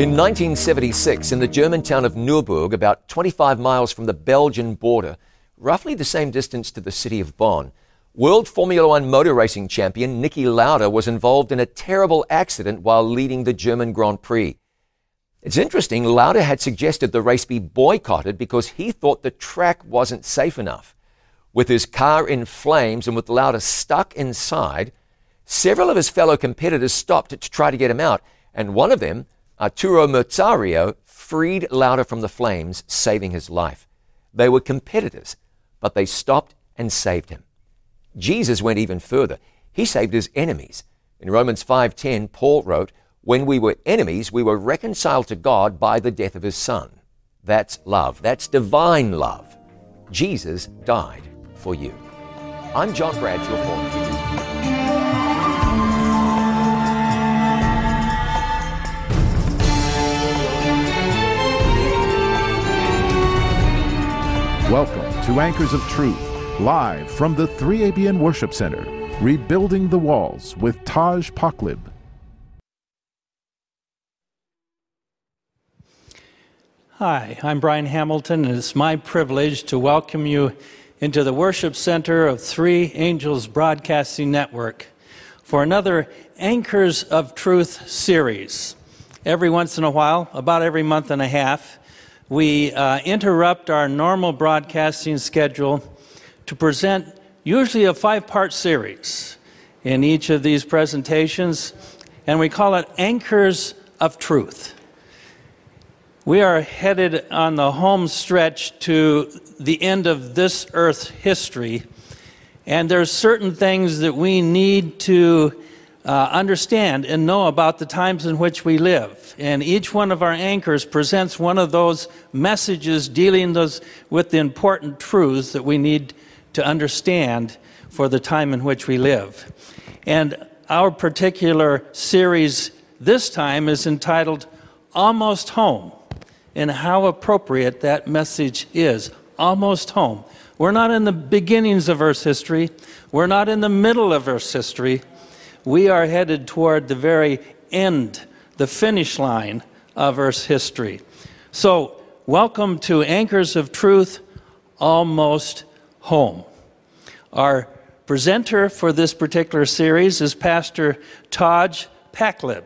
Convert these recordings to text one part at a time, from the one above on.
In 1976, in the German town of Nuremberg, about 25 miles from the Belgian border, roughly the same distance to the city of Bonn, World Formula One motor racing champion Niki Lauda was involved in a terrible accident while leading the German Grand Prix. It's interesting, Lauda had suggested the race be boycotted because he thought the track wasn't safe enough. With his car in flames and with Lauda stuck inside, several of his fellow competitors stopped to try to get him out, and one of them, Arturo Merzario, freed Lauda from the flames, saving his life. They were competitors, but they stopped and saved him. Jesus went even further. He saved his enemies. In Romans 5:10, Paul wrote, "When we were enemies, we were reconciled to God by the death of his Son." That's love. That's divine love. Jesus died for you. I'm John Bradshaw for Welcome to Anchors of Truth, live from the 3ABN Worship Center, Rebuilding the Walls with Taj Paklib. Hi, I'm Brian Hamilton, and it's my privilege to welcome you into the Worship Center of Three Angels Broadcasting Network for another Anchors of Truth series. Every once in a while, about every month and a half, we interrupt our normal broadcasting schedule to present usually a 5-part series in each of these presentations, and we call it Anchors of Truth. We are headed on the home stretch to the end of this Earth's history, and there's certain things that we need to understand and know about the times in which we live. And each one of our anchors presents one of those messages dealing with the important truths that we need to understand for the time in which we live. And our particular series this time is entitled Almost Home, and how appropriate that message is. Almost home. We're not in the beginnings of Earth's history. We're not in the middle of Earth's history. We are headed toward the very end, the finish line of Earth's history. So, welcome to Anchors of Truth, Almost Home. Our presenter for this particular series is Pastor Taj Paklib.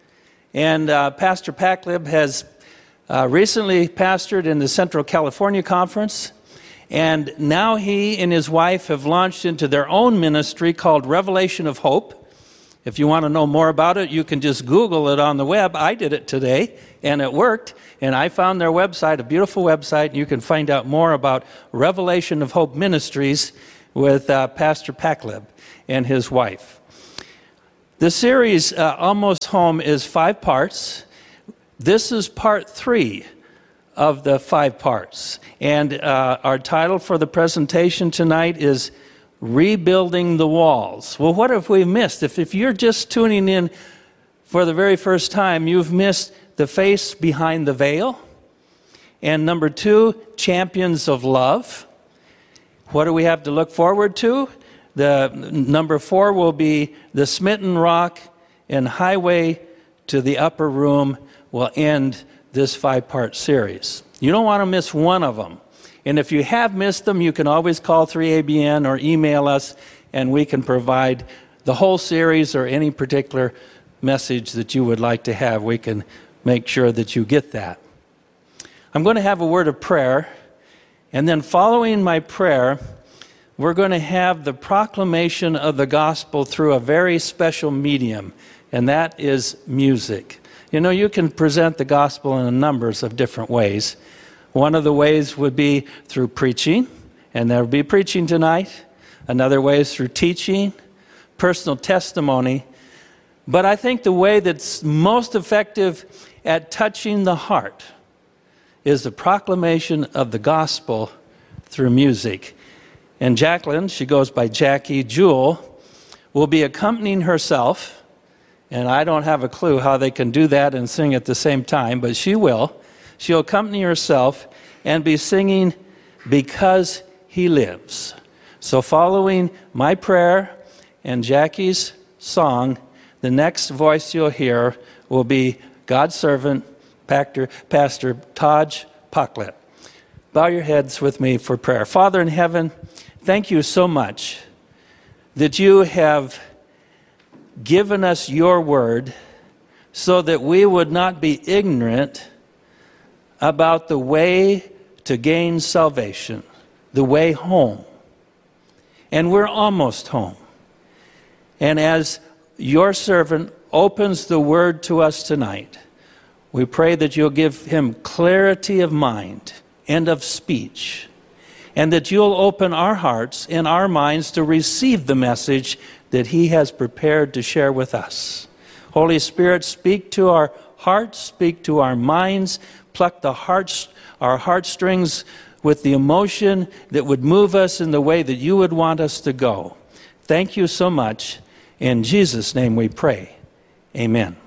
And Pastor Paklib has recently pastored in the Central California Conference, and now he and his wife have launched into their own ministry called Revelation of Hope. If you want to know more about it, you can just Google it on the web. I did it today, and it worked, and I found their website, a beautiful website, and you can find out more about Revelation of Hope Ministries with Pastor Paklib and his wife. The series, Almost Home, is 5 parts. This is part 3 of the 5 parts. And our title for the presentation tonight is Rebuilding the Walls. Well, what have we missed? If you're just tuning in for the very first time, you've missed the face behind the veil. And number 2, Champions of Love. What do we have to look forward to? The number 4 will be The Smitten Rock, and Highway to the Upper Room will end this 5-part series. You don't want to miss one of them. And if you have missed them, you can always call 3ABN or email us, and we can provide the whole series or any particular message that you would like to have. We can make sure that you get that. I'm going to have a word of prayer, and then following my prayer, we're going to have the proclamation of the gospel through a very special medium, and that is music. You know, you can present the gospel in numbers of different ways. One of the ways would be through preaching, and there will be preaching tonight. Another way is through teaching, personal testimony. But I think the way that's most effective at touching the heart is the proclamation of the gospel through music. And Jacqueline, she goes by Jackie Jewell, will be accompanying herself, and I don't have a clue how they can do that and sing at the same time, but she will. She'll accompany herself and be singing Because He Lives. So following my prayer and Jackie's song, the next voice you'll hear will be God's servant, Pastor Taj Paklet. Bow your heads with me for prayer. Father in heaven, thank you so much that you have given us your word so that we would not be ignorant about the way to gain salvation, the way home. And we're almost home. And as your servant opens the word to us tonight, we pray that you'll give him clarity of mind and of speech, and that you'll open our hearts and our minds to receive the message that he has prepared to share with us. Holy Spirit, speak to our hearts, speak to our minds, pluck our heartstrings with the emotion that would move us in the way that you would want us to go. Thank you so much. In Jesus' name we pray. Amen.